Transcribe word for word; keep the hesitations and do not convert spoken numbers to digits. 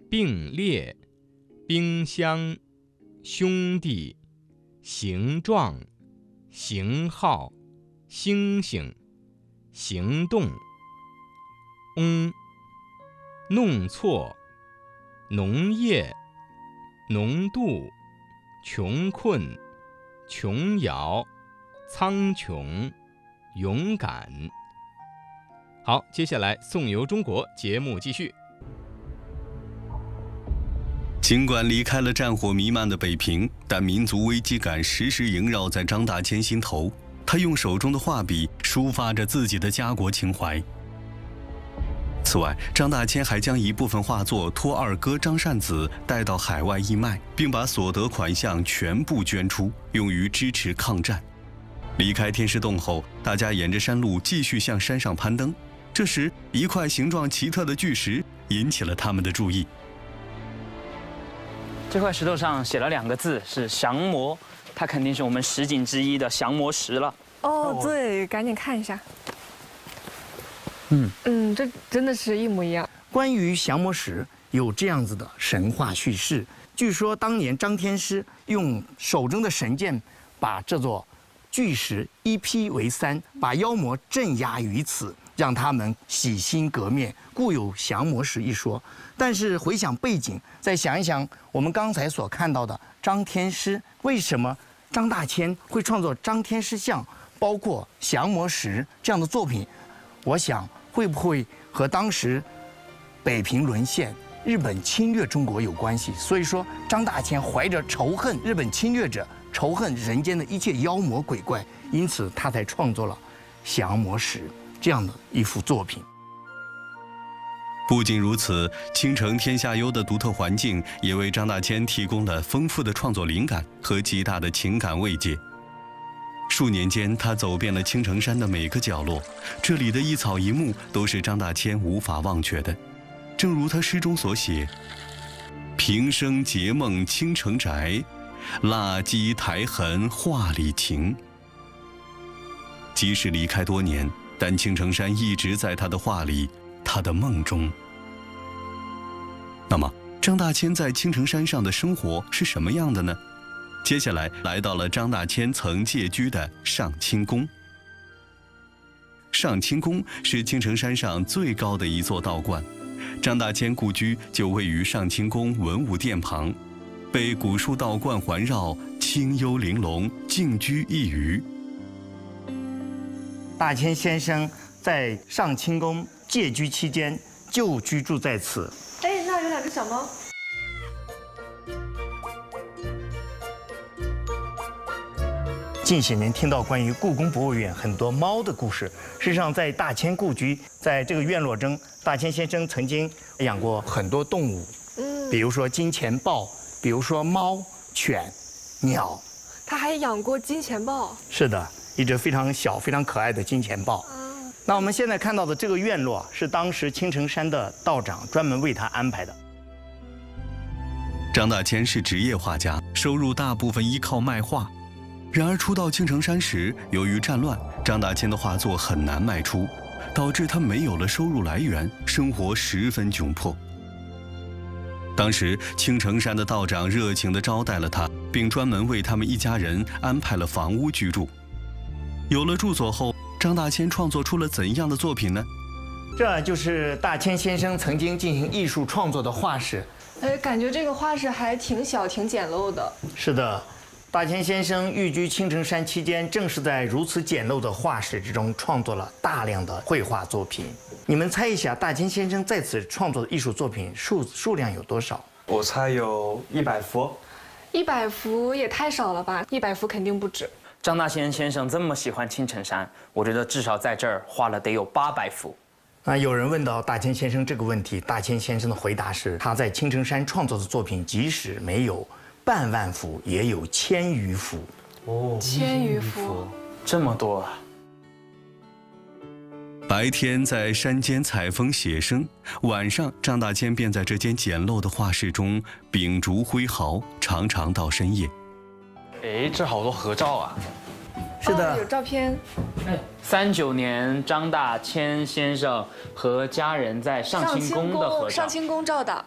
并列、冰箱、兄弟、形状、型号、星星、行动、翁、弄错、农业、浓度、穷困、琼瑶、苍穹、勇敢。好，接下来颂游中国节目继续。 尽管离开了战火弥漫的北平，但民族危机感时时萦绕在张大千心头。他用手中的画笔抒发着自己的家国情怀。此外，张大千还将一部分画作托二哥张善子带到海外义卖，并把所得款项全部捐出，用于支持抗战。离开天师洞后，大家沿着山路继续向山上攀登。这时，一块形状奇特的巨石引起了他们的注意。 这块石头上写了两个字，是降魔，它肯定是我们十景之一的降魔石了。 哦，对，赶紧看一下。 嗯嗯，这真的是一模一样。 关于降魔石有这样子的神话叙事，据说当年张天师用手中的神剑把这座巨石一劈为三，把妖魔镇压于此，让他们洗心革面，故有降魔石一说。但是回想背景，再想一想我们刚才所看到的张天师，为什么张大千会创作张天师像，包括降魔石这样的作品？我想会不会和当时北平沦陷、日本侵略中国有关系？所以说，张大千怀着仇恨日本侵略者、仇恨人间的一切妖魔鬼怪，因此他才创作了《降魔石》这样的一幅作品。 不仅如此，青城天下幽的独特环境也为张大千提供了丰富的创作灵感和极大的情感慰藉。数年间，他走遍了青城山的每个角落，这里的一草一木都是张大千无法忘却的。正如他诗中所写：“平生结梦青城宅，蜡鸡苔痕画里情。”即使离开多年，但青城山一直在他的画里，他的梦中。那么，张大千在青城山上的生活是什么样的呢？接下来来到了张大千曾借居的上清宫。上清宫是青城山上最高的一座道观，张大千故居就位于上清宫文武殿旁，被古树道观环绕，清幽玲珑，静居一隅。 大千先生在上清宫借居期间就居住在此。 哎，那有两个小猫。 近些年听到关于故宫博物院很多猫的故事，事实上在大千故居，在这个院落中，大千先生曾经养过很多动物，嗯，比如说金钱豹，比如说猫、犬、鸟。 他还养过金钱豹。 是的，一只非常小、非常可爱的金钱豹。啊，那我们现在看到的这个院落是当时青城山的道长专门为他安排的。 张大千是职业画家，收入大部分依靠卖画。然而初到青城山时，由于战乱，张大千的画作很难卖出，导致他没有了收入来源，生活十分窘迫。当时青城山的道长热情地招待了他，并专门为他们一家人安排了房屋居住。有了住所后，张大千创作出了怎样的作品呢？ 这就是大千先生曾经进行艺术创作的画室。 哎，感觉这个画室还挺小、挺简陋的。 是的。大千先生寓居青城山期间，正是在如此简陋的画室之中创作了大量的绘画作品。你们猜一下，大千先生在此创作的艺术作品数数量有多少？ 我猜有一百幅。 一百幅也太少了吧？一百幅肯定不止。 张大千先生这么喜欢青城山，我觉得至少在这儿画了得有八百幅。 那有人问到大千先生这个问题，大千先生的回答是：他在青城山创作的作品，即使没有半万幅，也有千余幅。 哦，千余幅， 这么多啊！ 白天在山间采风写生，晚上张大千便在这间简陋的画室中秉烛挥毫，常常到深夜。 哎，这好多合照啊！ 是的， 哦，有照片。 哎，三九年张大千先生和家人在上清宫的合照。 上清宫照的。